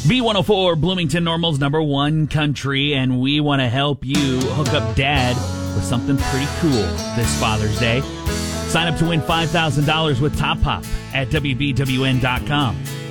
B104, Bloomington Normal's number one country, and we want to help you hook up Dad with something pretty cool this Father's Day. Sign up to win $5,000 with Top Pop at WBWN.com.